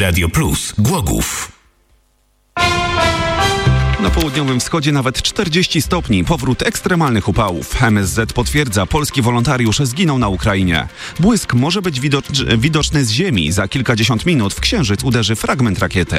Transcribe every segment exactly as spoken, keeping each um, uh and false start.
Radio Plus Głogów. Na południowym wschodzie nawet czterdzieści stopni, powrót ekstremalnych upałów. M S Z potwierdza, polski wolontariusz zginął na Ukrainie. Błysk może być widocz- widoczny z ziemi. Za kilkadziesiąt minut w Księżyc uderzy fragment rakiety.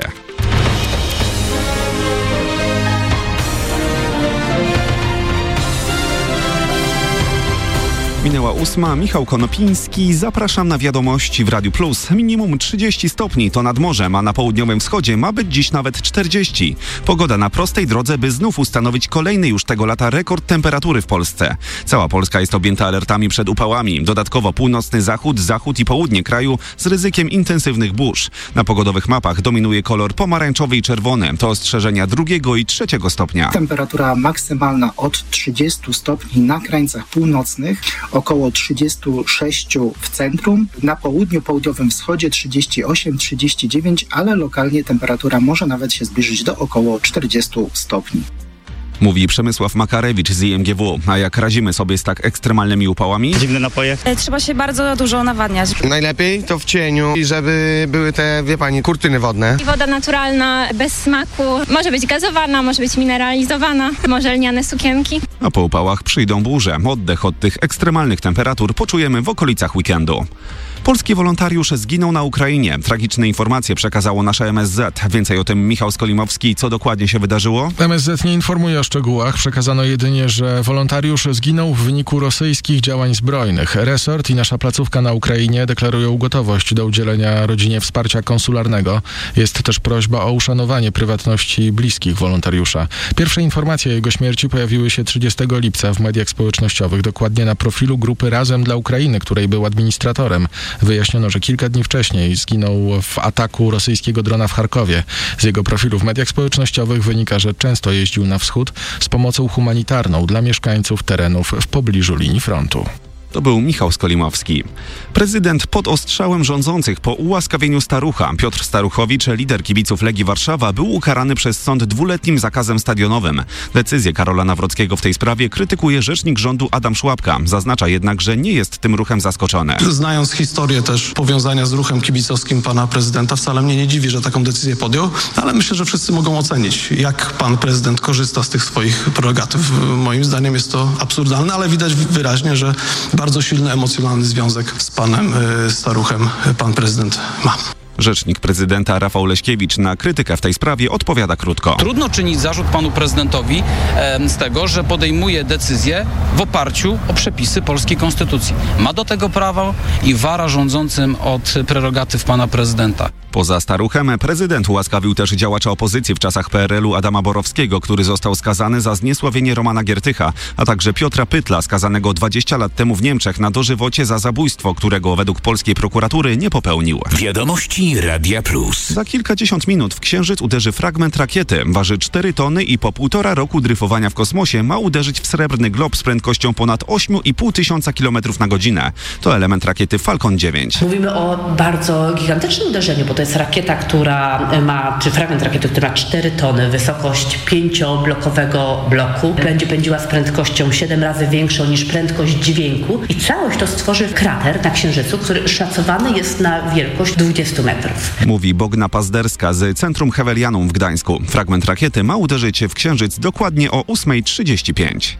Minęła ósma, Michał Konopiński, zapraszam na wiadomości w Radiu Plus. Minimum trzydzieści stopni to nad morzem, a na południowym wschodzie ma być dziś nawet czterdzieści. Pogoda na prostej drodze, by znów ustanowić kolejny już tego lata rekord temperatury w Polsce. Cała Polska jest objęta alertami przed upałami. Dodatkowo północny zachód, zachód i południe kraju z ryzykiem intensywnych burz. Na pogodowych mapach dominuje kolor pomarańczowy i czerwony. To ostrzeżenia drugiego i trzeciego stopnia. Temperatura maksymalna od trzydziestu stopni na krańcach północnych, około trzydzieści sześć w centrum, na południu, południowym wschodzie trzydzieści osiem trzydzieści dziewięć, ale lokalnie temperatura może nawet się zbliżyć do około czterdziestu stopni. Mówi Przemysław Makarewicz z I M G W. A jak radzimy sobie z tak ekstremalnymi upałami? Zimne napoje. Trzeba się bardzo dużo nawadniać. Najlepiej to w cieniu i żeby były te, wie pani, kurtyny wodne. I woda naturalna, bez smaku. Może być gazowana, może być mineralizowana, może lniane sukienki. A po upałach przyjdą burze. Oddech od tych ekstremalnych temperatur poczujemy w okolicach weekendu. Polski wolontariusz zginął na Ukrainie. Tragiczne informacje przekazało nasze M S Z. Więcej o tym Michał Skolimowski. Co dokładnie się wydarzyło? M S Z nie informuje o szczegółach. Przekazano jedynie, że wolontariusz zginął w wyniku rosyjskich działań zbrojnych. Resort i nasza placówka na Ukrainie deklarują gotowość do udzielenia rodzinie wsparcia konsularnego. Jest też prośba o uszanowanie prywatności bliskich wolontariusza. Pierwsze informacje o jego śmierci pojawiły się trzydziestego lipca w mediach społecznościowych, dokładnie na profilu grupy Razem dla Ukrainy, której był administratorem. Wyjaśniono, że kilka dni wcześniej zginął w ataku rosyjskiego drona w Charkowie. Z jego profilu w mediach społecznościowych wynika, że często jeździł na wschód z pomocą humanitarną dla mieszkańców terenów w pobliżu linii frontu. To był Michał Skolimowski. Prezydent pod ostrzałem rządzących po ułaskawieniu Starucha. Piotr Staruchowicz, lider kibiców Legii Warszawa, był ukarany przez sąd dwuletnim zakazem stadionowym. Decyzję Karola Nawrockiego w tej sprawie krytykuje rzecznik rządu Adam Szłapka. Zaznacza jednak, że nie jest tym ruchem zaskoczony. Znając historię też powiązania z ruchem kibicowskim pana prezydenta, wcale mnie nie dziwi, że taką decyzję podjął, ale myślę, że wszyscy mogą ocenić, jak pan prezydent korzysta z tych swoich prerogatyw. Moim zdaniem jest to absurdalne, ale widać wyraźnie, że bardzo silny emocjonalny związek z panem y, Staruchem pan prezydent ma. Rzecznik prezydenta Rafał Leśkiewicz na krytykę w tej sprawie odpowiada krótko. Trudno czynić zarzut panu prezydentowi e, z tego, że podejmuje decyzje w oparciu o przepisy polskiej konstytucji. Ma do tego prawo i wara rządzącym od prerogatyw pana prezydenta. Poza Staruchem prezydent ułaskawił też działacza opozycji w czasach P R L-u Adama Borowskiego, który został skazany za zniesławienie Romana Giertycha, a także Piotra Pytla, skazanego dwadzieścia lat temu w Niemczech na dożywocie za zabójstwo, którego według polskiej prokuratury nie popełnił. Wiadomości Radia Plus. Za kilkadziesiąt minut w Księżyc uderzy fragment rakiety. Waży cztery tony i po półtora roku dryfowania w kosmosie ma uderzyć w srebrny glob z prędkością ponad osiem i pół tysiąca kilometrów na godzinę. To element rakiety Falcon dziewięć. Mówimy o bardzo gigantycznym uderzeniu, bo to jest rakieta, która ma, czy fragment rakiety, który ma cztery tony, wysokość pięcioblokowego bloku. Będzie pędziła z prędkością siedem razy większą niż prędkość dźwięku i całość to stworzy krater na Księżycu, który szacowany jest na wielkość dwadzieścia metrów. Mówi Bogna Pazderska z Centrum Hewelianum w Gdańsku. Fragment rakiety ma uderzyć w Księżyc dokładnie o ósma trzydzieści pięć.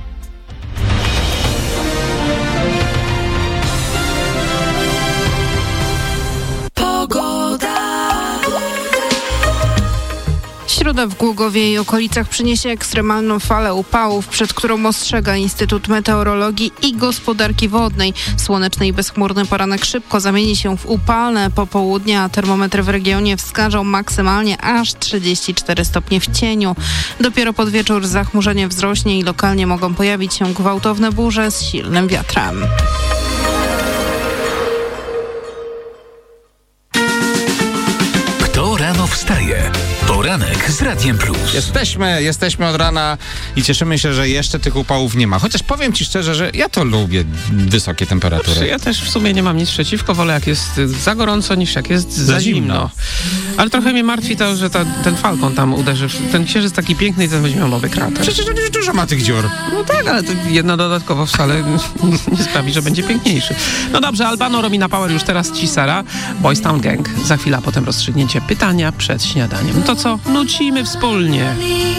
Środa w Głogowie i okolicach przyniesie ekstremalną falę upałów, przed którą ostrzega Instytut Meteorologii i Gospodarki Wodnej. Słoneczny i bezchmurny poranek szybko zamieni się w upalne popołudnie, a termometry w regionie wskażą maksymalnie aż trzydzieści cztery stopnie w cieniu. Dopiero pod wieczór zachmurzenie wzrośnie i lokalnie mogą pojawić się gwałtowne burze z silnym wiatrem. Kto rano wstaje? wstaje. Poranek z Radiem Plus. Jesteśmy, jesteśmy od rana i cieszymy się, że jeszcze tych upałów nie ma. Chociaż powiem ci szczerze, że ja to lubię, wysokie temperatury. Znaczy, ja też w sumie nie mam nic przeciwko, wolę jak jest za gorąco niż jak jest za, za zimno. zimno. Ale trochę mnie martwi to, że ta, ten Falcon tam uderzy. Ten księżyc taki piękny i ten będzie miał nowy krater. Przecież to już dużo ma tych dziur. No tak, ale to jedna dodatkowo wcale nie sprawi, że będzie piękniejszy. No dobrze, Albano, Romina Power, już teraz ci Sara, Boys Town Gang. Za chwilę, a potem rozstrzygnięcie pytania przed śniadaniem. To co? Nucimy wspólnie.